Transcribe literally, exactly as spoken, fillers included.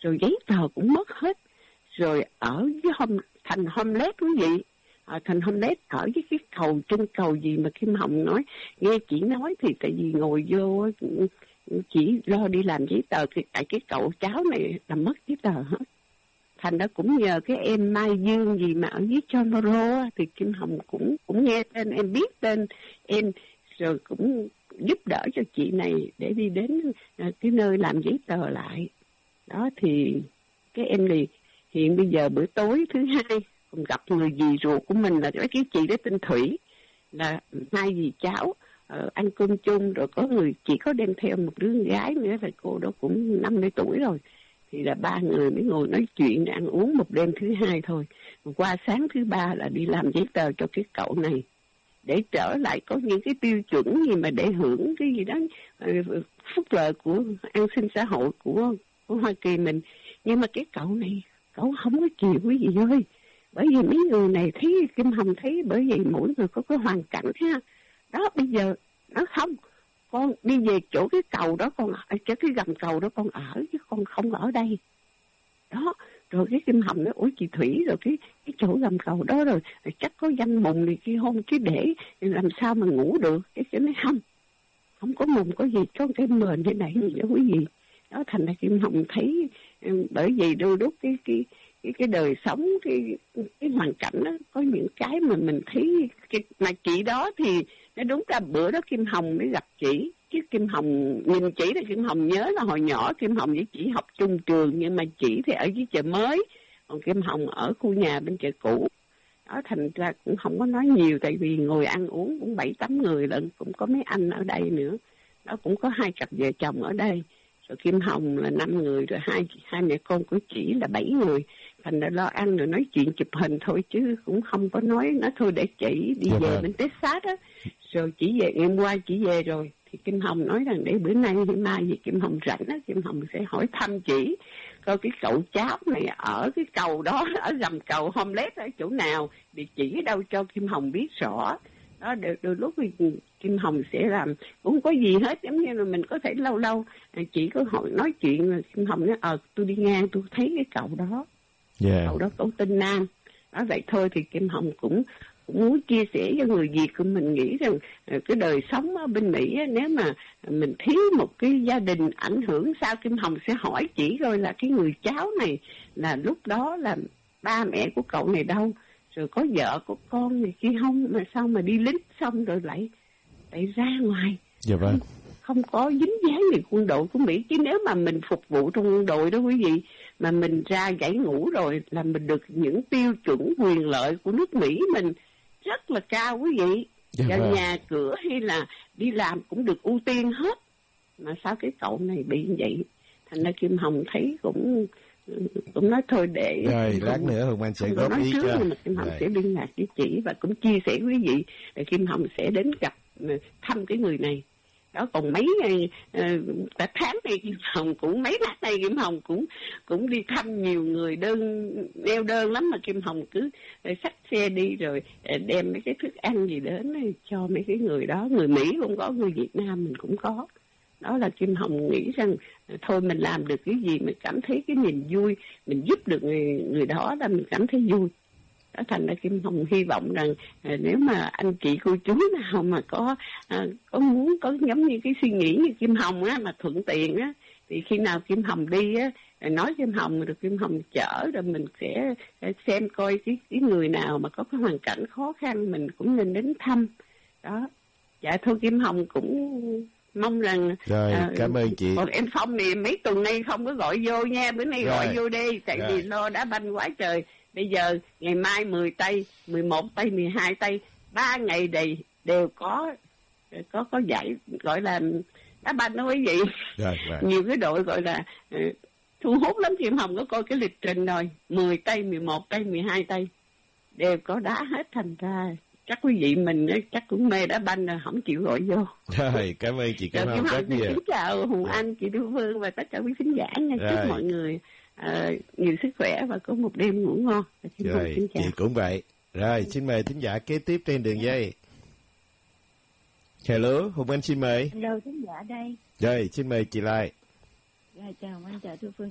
rồi giấy tờ cũng mất hết, rồi ở với home, thành homeless quý vị, à, thành homeless ở với cái cầu trên cầu gì mà Kim Hồng nói, nghe chị nói thì tại vì ngồi vô chỉ lo đi làm giấy tờ, thì tại cái cậu cháu này là mất giấy tờ hết. Thành ra cũng nhờ cái em Mai Dương gì mà ở dưới Chonoro thì Kim Hồng cũng cũng nghe tên em, biết tên em, rồi cũng giúp đỡ cho chị này để đi đến cái nơi làm giấy tờ lại. Đó thì cái em này hiện bây giờ bữa tối thứ hai còn gặp người dì ruột của mình là cái chị đó tên Thủy, là hai dì cháu uh, ăn cơm chung, rồi có người chỉ có đem theo một đứa gái nữa, là cô đó cũng năm mươi tuổi rồi. Thì là ba người mới ngồi nói chuyện ăn uống một đêm thứ hai thôi. Qua sáng thứ ba là đi làm giấy tờ cho cái cậu này, để trở lại có những cái tiêu chuẩn gì mà để hưởng cái gì đó phúc lợi của an sinh xã hội của, của Hoa Kỳ mình. Nhưng mà cái cậu này, cậu không có chịu quý vị ơi. Bởi vì mấy người này thấy, Kim Hồng thấy, bởi vì mỗi người có cái hoàn cảnh ha. Đó bây giờ nó không, con đi về chỗ cái cầu đó, con ở chỗ cái gầm cầu đó con ở, chứ con không ở đây. Đó, rồi cái Kim Hồng nói, ủa chị Thủy, rồi cái cái chỗ gầm cầu đó rồi, rồi chắc có danh mùng này kia không, chứ để làm sao mà ngủ được. Cái cái nói không, không có mùng có gì, có cái mền thế này gì đó quý vị. Đó thành ra Kim Hồng thấy, bởi vì đôi lúc cái cái cái cái đời sống, cái cái hoàn cảnh đó có những cái mà mình thấy cái, mà chị đó thì nó đúng ra bữa đó Kim Hồng mới gặp chị, chứ Kim Hồng nhìn chị là Kim Hồng nhớ là hồi nhỏ Kim Hồng với chị học chung trường, nhưng mà chị thì ở dưới chợ mới, còn Kim Hồng ở khu nhà bên chợ cũ. Đó thành ra cũng không có nói nhiều, tại vì ngồi ăn uống cũng bảy tám người lận, cũng có mấy anh ở đây nữa. Đó cũng có hai cặp vợ chồng ở đây. Rồi Kim Hồng là năm người, rồi hai hai mẹ con của chị là bảy người. Thành ra lo ăn rồi nói chuyện chụp hình thôi, chứ cũng không có nói, nói thôi để chị đi về bên Texas á. Rồi chị về, ngày hôm qua chị về rồi, thì Kim Hồng nói rằng để bữa nay hay mai gì Kim Hồng rảnh á, Kim Hồng sẽ hỏi thăm chị, coi cái cậu cháu này ở cái cầu đó, ở gầm cầu homeless ở chỗ nào, địa chỉ ở đâu cho Kim Hồng biết rõ. Đó, đôi, đôi lúc thì Kim Hồng sẽ làm, cũng không có gì hết, giống như là mình có thể lâu lâu chị có hỏi nói chuyện, là Kim Hồng nói, ờ, tôi đi ngang, tôi thấy cái cậu đó, yeah. Cậu đó cậu tên Nam. Đó, vậy thôi thì Kim Hồng cũng cũng muốn chia sẻ cho người Việt của mình, nghĩ rằng cái đời sống ở bên Mỹ, nếu mà mình thiếu một cái gia đình ảnh hưởng sao, Kim Hồng sẽ hỏi chỉ coi là cái người cháu này là lúc đó là ba mẹ của cậu này đâu, rồi có vợ có con này kia không, mà sao mà đi lính xong rồi lại lại ra ngoài. Dạ vâng. Không, không có dính dáng gì quân đội của Mỹ, chứ nếu mà mình phục vụ trong quân đội đó quý vị, mà mình ra giải ngũ rồi là mình được những tiêu chuẩn quyền lợi của nước Mỹ mình rất là cao quý vị. Dạ và vâng. Nhà cửa hay là đi làm cũng được ưu tiên hết. Mà sao cái cậu này bị như vậy? Thành ra Kim Hồng thấy cũng cũng nói thôi để rồi lát cũng, nữa Hồng Anh sẽ góp ý cho. Nhưng mà Kim Hồng rồi. Sẽ liên lạc với chị và cũng chia sẻ quý vị, để Kim Hồng sẽ đến gặp thăm cái người này. Đó, còn mấy ngày cả uh, tháng này Kim Hồng cũng mấy tháng này Kim Hồng cũng cũng đi thăm nhiều người đơn neo đơn lắm, mà Kim Hồng cứ xách xe đi rồi đem mấy cái thức ăn gì đến cho mấy cái người đó. Người Mỹ cũng có, người Việt Nam mình cũng có. Đó là Kim Hồng nghĩ rằng thôi mình làm được cái gì mình cảm thấy cái niềm vui, mình giúp được người, người đó là mình cảm thấy vui. Đó thành ra Kim Hồng hy vọng rằng à, nếu mà anh chị cô chú nào mà có à, có muốn có giống như cái suy nghĩ như Kim Hồng á, mà thuận tiện á, thì khi nào Kim Hồng đi á, nói Kim Hồng được Kim Hồng chở, rồi mình sẽ xem coi cái, cái người nào mà có cái hoàn cảnh khó khăn mình cũng nên đến thăm. Đó, dạ thôi Kim Hồng cũng mong rằng rồi à, cảm ơn chị. Còn em Phong này mấy tuần nay không có gọi vô nha, bữa nay rồi. Gọi vô đi, tại rồi. Vì lo đá banh quá trời. Bây giờ ngày mai mười tây, mười một tây, mười hai tây, ba ngày đầy đều có có có giải gọi là đá banh đó quý vị. Rồi, rồi. Nhiều cái đội gọi là uh, thu hút lắm. Kim Hồng có coi cái lịch trình rồi, mười tây, mười một tây, mười hai tây đều có đá hết, thành ra chắc quý vị mình chắc cũng mê đá banh rồi, không chịu gọi vô. Rồi, cảm ơn chị, cảm ơn rất nhiều. Xin chào Hùng Anh, chị Thu Phương và tất cả quý khán giả nha. Chúc mọi người uh, nhiều sức khỏe và có một đêm ngủ ngon. Rồi, chị cũng vậy. Rồi, xin mời thính giả kế tiếp trên đường dây. Hello, Hùng Anh xin mời. Hello, thính giả đây. Rồi, xin mời chị lại. Rồi, chào anh, chào Thu Phương.